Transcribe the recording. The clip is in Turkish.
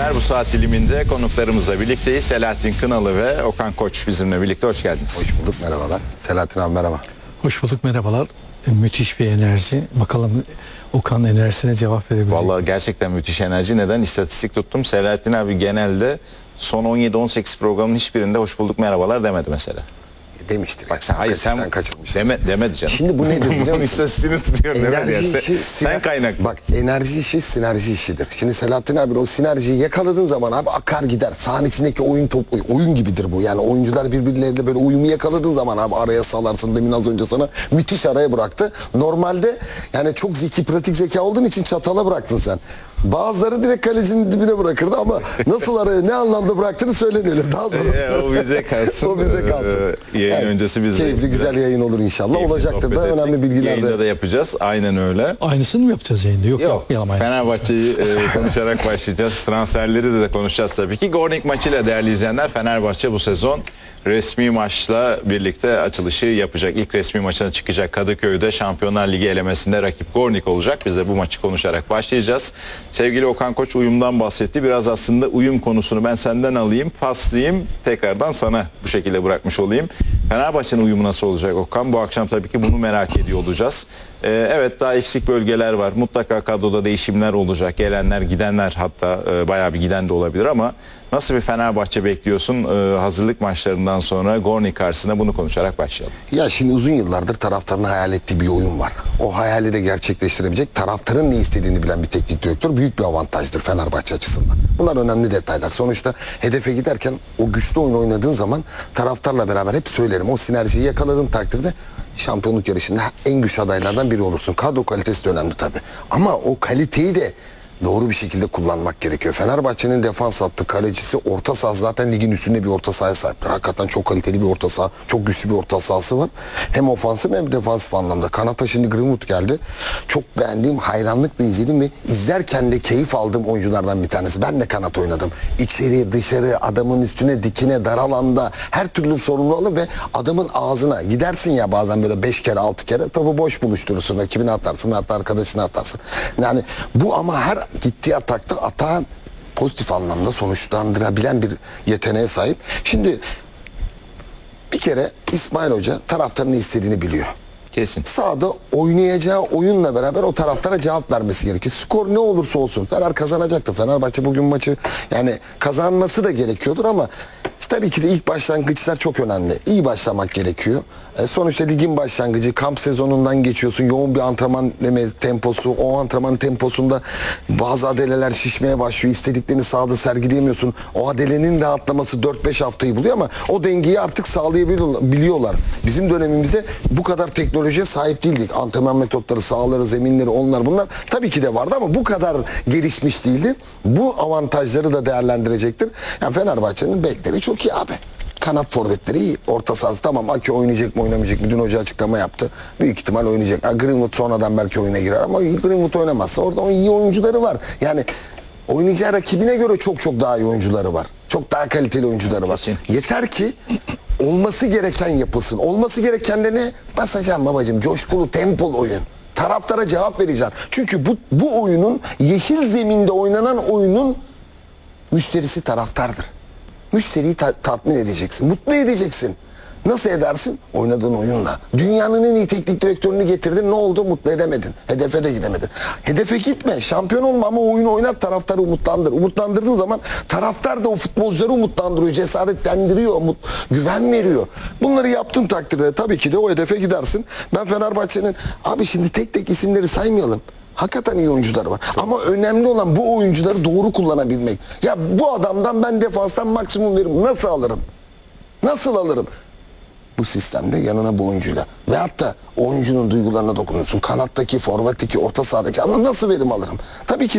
seyirciler. Bu saat diliminde konuklarımızla birlikteyiz. Selahattin Kınalı ve Okan Koç bizimle birlikte. Hoş geldiniz. Hoş bulduk, merhabalar. Selahattin abi merhaba. Hoş bulduk, merhabalar. Müthiş bir enerji. Bakalım Okan enerjisine cevap verebilecek. Vallahi gerçekten müthiş enerji. Neden? İstatistik tuttum. Selahattin abi genelde son 17-18 programın hiçbirinde hoş bulduk merhabalar demedi mesela. Demiştir. Bak sen kaçırmışsın. demedi canım. Şimdi bu nedir biliyor Bunun musun? istatistiğini tutuyorum demedi ya. Enerji işi, Sen kaynak. Bak, enerji işi sinerji işidir. Şimdi Selahattin abi o sinerjiyi yakaladığın zaman abi akar gider. Sahanın içindeki oyun gibidir bu. Yani oyuncular birbirleriyle böyle uyumu yakaladığın zaman abi araya salarsın. Demin az önce sana müthiş araya bıraktı. Normalde yani çok zeki, pratik zeka olduğun için çatala bıraktın sen. Bazıları direkt kalecinin dibine bırakırdı ama nasıl araya ne anlamda bıraktığını söylemeyelim. Daha sonra. O bize kalsın. O bize kalsın. Yayın Yani öncesi bizde. keyifli güzel yayın olur inşallah. Keyifli Olacaktır da sohbet önemli ettik. bilgiler de. Yayında da yapacağız. Aynen öyle. Aynısını mı yapacağız yayında? Yok. Yalan Fenerbahçe'yi konuşarak başlayacağız. Transferleri de konuşacağız tabii ki. Gornik maçıyla değerli izleyenler, Fenerbahçe bu sezon resmi maçla birlikte açılışı yapacak. İlk resmi maçına çıkacak Kadıköy'de Şampiyonlar Ligi elemesinde rakip Gornik olacak. Biz de bu maçı konuşarak başlayacağız. Sevgili Okan Koç uyumdan bahsetti. Biraz aslında uyum konusunu ben senden alayım, paslayayım, tekrardan sana bu şekilde bırakmış olayım. Fenerbahçe'nin uyumu nasıl olacak Okan? Bu akşam tabii ki bunu merak ediyor olacağız. Evet, daha eksik bölgeler var. Mutlaka kadroda değişimler olacak. Gelenler, gidenler, hatta bayağı bir giden de olabilir ama nasıl bir Fenerbahçe bekliyorsun hazırlık maçlarından sonra Gornik karşısında, bunu konuşarak başlayalım. Ya şimdi uzun yıllardır taraftarın hayal ettiği bir oyun var. O hayali de gerçekleştirebilecek, taraftarın ne istediğini bilen bir teknik direktör büyük bir avantajdır Fenerbahçe açısından. Bunlar önemli detaylar. Sonuçta hedefe giderken o güçlü oyun oynadığın zaman taraftarla beraber hep söylerim, o sinerjiyi yakaladığın takdirde şampiyonluk yarışında en güçlü adaylardan biri olursun. Kadro kalitesi de önemli tabii. Ama o kaliteyi de doğru bir şekilde kullanmak gerekiyor. Fenerbahçe'nin defans hattı, kalecisi, orta saha zaten ligin üstünde bir orta sahaya sahipler. Hakikaten çok kaliteli bir orta saha, çok güçlü bir orta sahası var. Hem ofansif hem defansif anlamda. Kanata şimdi Greenwood geldi. Çok beğendiğim, hayranlıkla izledim ve izlerken de keyif aldığım oyunculardan bir tanesi. Ben de kanat oynadım. İçeri, dışarı, adamın üstüne, dikine, dar alanda her türlü sorumlu olur ve adamın ağzına gidersin ya bazen böyle 5 kere 6 kere topu boş buluşturursun. Rakibine atarsın, hatta arkadaşına atarsın. Yani bu ama her gittiği atakta atağın pozitif anlamda sonuçlandırabilen bir yeteneğe sahip. Şimdi bir kere İsmail Hoca taraftarın ne istediğini biliyor. Kesin. Sahada oynayacağı oyunla beraber o taraftara cevap vermesi gerekiyor. Skor ne olursa olsun Fener kazanacaktır. Fenerbahçe bugün maçı yani kazanması da gerekiyordur ama tabii ki de ilk başlangıçlar çok önemli. İyi başlamak gerekiyor. Sonuçta ligin başlangıcı, kamp sezonundan geçiyorsun. Yoğun bir antrenman temposu. O antrenman temposunda bazı adeleler şişmeye başlıyor. İstediklerini sahada sergileyemiyorsun. O adelenin rahatlaması 4-5 haftayı buluyor ama o dengeyi artık sağlayabiliyorlar. Bizim dönemimizde bu kadar teknolojiye sahip değildik. Antrenman metotları, sahaları, zeminleri, onlar bunlar tabii ki de vardı ama bu kadar gelişmiş değildi. Bu avantajları da değerlendirecektir. Yani Fenerbahçe'nin bekleri çok iyi abi. Kanat forvetleri iyi. Orta sahası tamam. Aki oynayacak mı oynamayacak mı? Dün hoca açıklama yaptı. Büyük ihtimal oynayacak. Greenwood sonradan belki oyuna girer ama Greenwood oynamazsa orada iyi oyuncuları var. Yani oynayacağı rakibine göre çok çok daha iyi oyuncuları var. Çok daha kaliteli oyuncuları var. Yeter ki olması gereken yapılsın. Olması gereken de ne? Basacağım babacığım. Coşkulu, tempolu oyun. Taraftara cevap vereceğim. Çünkü bu oyunun, yeşil zeminde oynanan oyunun müşterisi taraftardır. Müşteriyi tatmin edeceksin, mutlu edeceksin. Nasıl edersin? Oynadığın oyunla. Dünyanın en iyi teknik direktörünü getirdin, ne oldu? Mutlu edemedin. Hedefe de gidemedin. Hedefe gitme, şampiyon olma ama oyunu oynat, taraftarı umutlandır. Umutlandırdığın zaman taraftar da o futbolcuları umutlandırıyor, cesaretlendiriyor, güven veriyor. Bunları yaptığın takdirde tabii ki de o hedefe gidersin. Ben Fenerbahçe'nin, abi şimdi tek tek isimleri saymayalım. Hakikaten iyi oyuncuları var. Ama önemli olan bu oyuncuları doğru kullanabilmek. Ya bu adamdan ben defanstan maksimum veririm. Nasıl alırım? Nasıl alırım? Bu sistemde yanına bu oyuncuyla. Ve hatta oyuncunun duygularına dokunuyorsun. Kanattaki, forvetteki, orta sahadaki ama nasıl verim alırım? Tabii ki